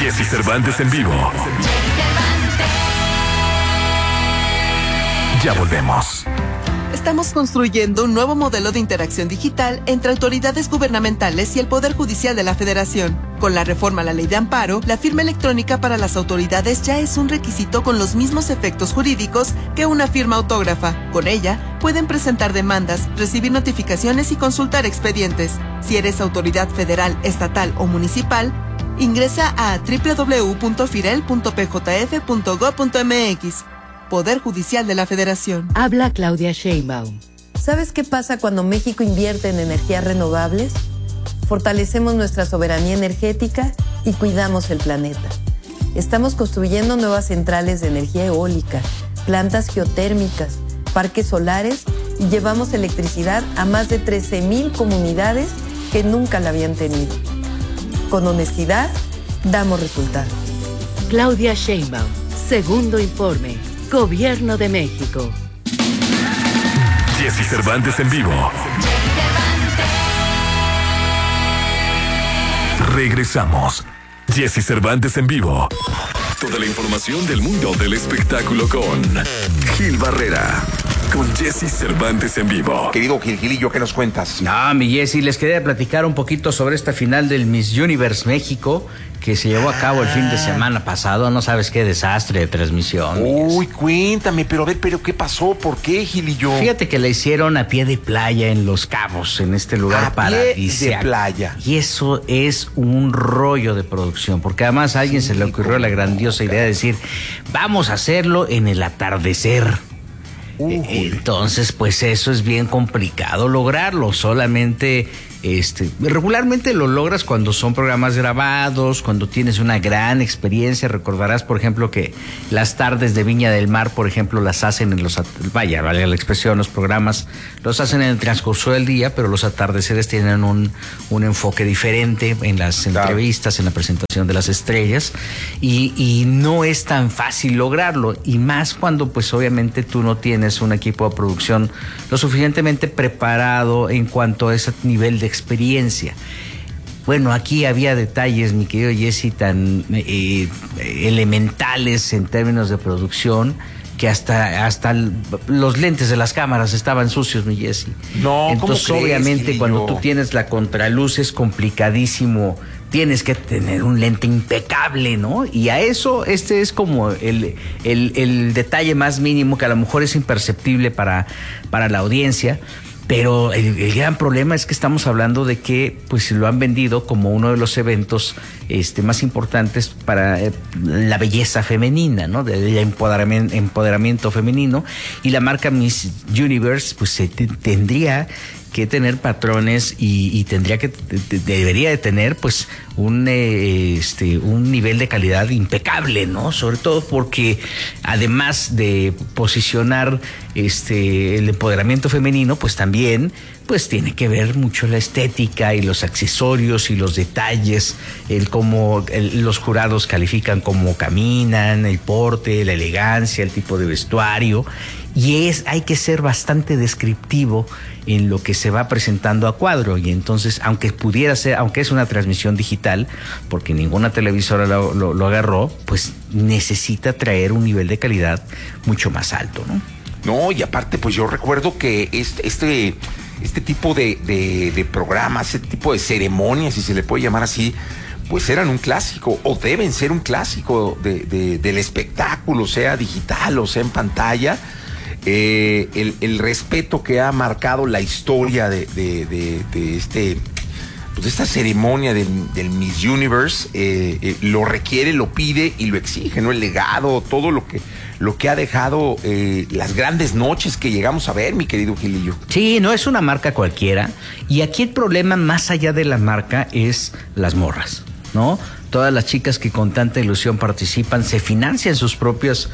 Jessy Cervantes en vivo. Ya volvemos. Estamos construyendo un nuevo modelo de interacción digital entre autoridades gubernamentales y el Poder Judicial de la Federación. Con la reforma a la Ley de Amparo, la firma electrónica para las autoridades ya es un requisito con los mismos efectos jurídicos que una firma autógrafa. Con ella, pueden presentar demandas, recibir notificaciones y consultar expedientes. Si eres autoridad federal, estatal o municipal, ingresa a www.firel.pjf.gov.mx. Poder Judicial de la Federación. Habla Claudia Sheinbaum. ¿Sabes qué pasa cuando México invierte en energías renovables? Fortalecemos nuestra soberanía energética y cuidamos el planeta. Estamos construyendo nuevas centrales de energía eólica, plantas geotérmicas, parques solares y llevamos electricidad a más de 13,000 comunidades que nunca la habían tenido. Con honestidad, damos resultados. Claudia Sheinbaum, segundo informe. Gobierno de México. Jessy Cervantes en vivo. Regresamos. Jessy Cervantes en vivo. Toda la información del mundo del espectáculo con Gil Barrera. Con Jessy Cervantes en vivo. Querido Gilillo, ¿qué nos cuentas? No, mi Jessy, les quería platicar un poquito sobre esta final del Miss Universe México que se llevó a cabo el fin de semana pasado. No sabes qué desastre de transmisión. Uy, cuéntame, pero a ver, ¿qué pasó? ¿Por qué, Gilillo? Fíjate que la hicieron a pie de playa en Los Cabos, en este lugar paradisíaco. De playa. Y eso es un rollo de producción, porque además a alguien se le ocurrió la grandiosa idea de decir, vamos a hacerlo en el atardecer. Entonces, pues eso es bien complicado lograrlo. Solamente, regularmente lo logras cuando son programas grabados, cuando tienes una gran experiencia. Recordarás, por ejemplo, que las tardes de Viña del Mar, por ejemplo, las hacen en vale la expresión, los programas los hacen en el transcurso del día, pero los atardeceres tienen un enfoque diferente en las entrevistas, en la presentación de las estrellas, y no es tan fácil lograrlo, y más cuando pues obviamente tú no tienes un equipo de producción lo suficientemente preparado en cuanto a ese nivel de experiencia. Bueno, aquí había detalles, mi querido Jessy, tan elementales en términos de producción que hasta los lentes de las cámaras estaban sucios, mi Jessy. No, entonces ¿cómo obviamente crees, cuando tú tienes la contraluz es complicadísimo. Tienes que tener un lente impecable, ¿no? Y a eso, es como el detalle más mínimo que a lo mejor es imperceptible para la audiencia. Pero el gran problema es que estamos hablando de que pues lo han vendido como uno de los eventos más importantes para la belleza femenina, ¿no? Del empoderamiento femenino, y la marca Miss Universe pues tendría que tener patrones y debería de tener pues un nivel de calidad impecable, ¿no? Sobre todo porque además de posicionar el empoderamiento femenino, pues también pues tiene que ver mucho la estética y los accesorios y los detalles, cómo los jurados califican cómo caminan, el porte, la elegancia, el tipo de vestuario, y hay que ser bastante descriptivo en lo que se va presentando a cuadro. Y entonces, aunque es una transmisión digital, porque ninguna televisora lo agarró, pues necesita traer un nivel de calidad mucho más alto, ¿no? No, y aparte, pues yo recuerdo que este tipo de programas, este tipo de ceremonias, si se le puede llamar así, pues eran un clásico, o deben ser un clásico del espectáculo, sea digital o sea en pantalla. El respeto que ha marcado la historia de esta ceremonia del Miss Universe lo requiere, lo pide y lo exige, ¿no? El legado, todo lo que ha dejado, las grandes noches que llegamos a ver, mi querido Gilillo. Sí, no es una marca cualquiera, y aquí el problema más allá de la marca es las morras, ¿no? Todas las chicas que con tanta ilusión participan se financian sus propias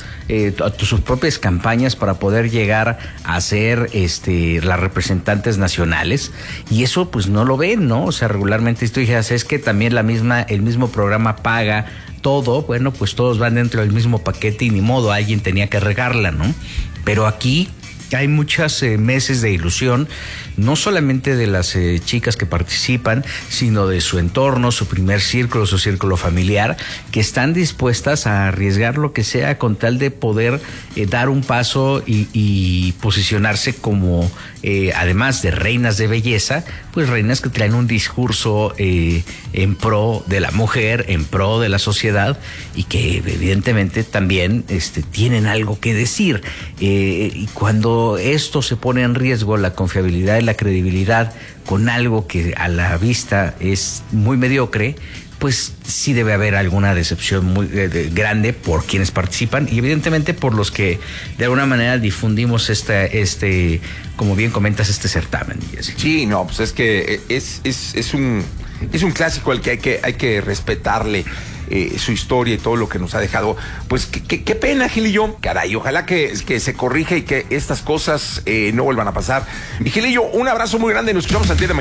campañas para poder llegar a ser las representantes nacionales, y eso pues no lo ven, ¿no? O sea, regularmente si tú dijeras, es que también el mismo programa paga todo, bueno, pues todos van dentro del mismo paquete y ni modo, alguien tenía que regarla, ¿no? Pero aquí hay muchos meses de ilusión, no solamente de las chicas que participan, sino de su entorno, su primer círculo, su círculo familiar, que están dispuestas a arriesgar lo que sea con tal de poder dar un paso y posicionarse como, además de reinas de belleza, pues reinas que traen un discurso en pro de la mujer, en pro de la sociedad, y que evidentemente también tienen algo que decir. Y cuando esto se pone en riesgo, la confiabilidad y la credibilidad con algo que a la vista es muy mediocre, pues sí debe haber alguna decepción muy grande por quienes participan y evidentemente por los que de alguna manera difundimos como bien comentas, este certamen. Sí, no, pues es que es un clásico al que hay que respetarle su historia y todo lo que nos ha dejado. Pues qué pena, Gilillo. Caray, ojalá que se corrija y que estas cosas no vuelvan a pasar. Y Gilillo, un abrazo muy grande. Nos escuchamos al día de mañana.